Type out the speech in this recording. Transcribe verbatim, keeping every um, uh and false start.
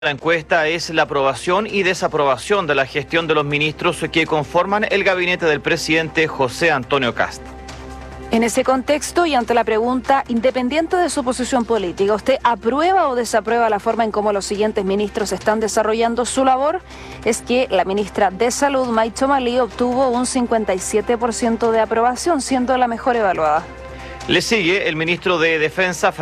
La encuesta es la aprobación y desaprobación de la gestión de los ministros que conforman el gabinete del presidente José Antonio Kast. En ese contexto y ante la pregunta, independiente de su posición política, ¿usted aprueba o desaprueba la forma en cómo los siguientes ministros están desarrollando su labor? Es que la ministra de Salud, May Chomali, obtuvo un cincuenta y siete por ciento de aprobación, siendo la mejor evaluada. Le sigue el ministro de Defensa,